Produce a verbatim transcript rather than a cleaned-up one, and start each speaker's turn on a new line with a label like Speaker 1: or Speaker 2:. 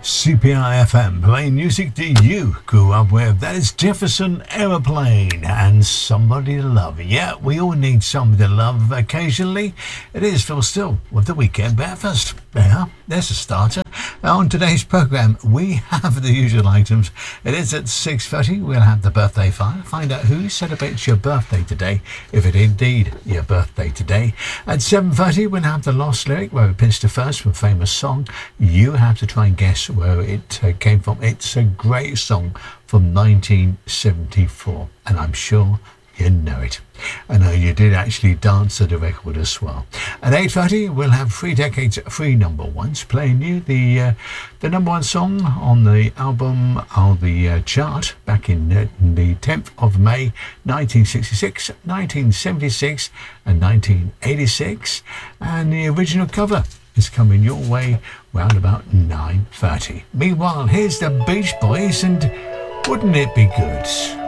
Speaker 1: C P I F M, playing music that you grew up with. That is Jefferson Aeroplane and Somebody to Love. Yeah, we all need somebody to love occasionally. It is Phil Still with the Weekend Breakfast. Yeah, there's a starter. On today's programme, we have the usual items. It is at six thirty. We'll have the birthday fire. Find out who celebrates your birthday today, if it indeed your birthday today. At seven thirty, we'll have the Lost Lyric, where we pinched the first from a famous song. You have to try and guess where it uh, came from. It's a great song from nineteen seventy-four, and I'm sure you know it. I know you did actually dance to the record as well. At eight thirty, we'll have three decades, three number ones, playing you the uh, the number one song on the album, on the uh, chart, back in uh, the tenth of May, nineteen sixty-six, nineteen seventy-six, and nineteen eighty-six. And the original cover is coming your way round about nine thirty. Meanwhile, here's the Beach Boys and Wouldn't It Be Good?